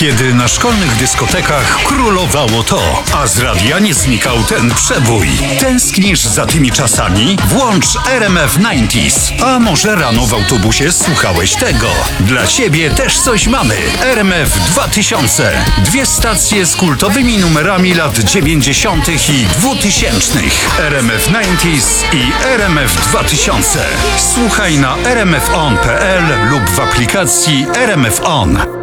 Kiedy na szkolnych dyskotekach królowało to, a z radia nie znikał ten przebój. Tęsknisz za tymi czasami? Włącz RMF 90s. A może rano w autobusie słuchałeś tego? Dla ciebie też coś mamy. RMF 2000. Dwie stacje z kultowymi numerami lat 90. i 2000. RMF 90s i RMF 2000. Słuchaj na rmfon.pl lub w aplikacji RMF On.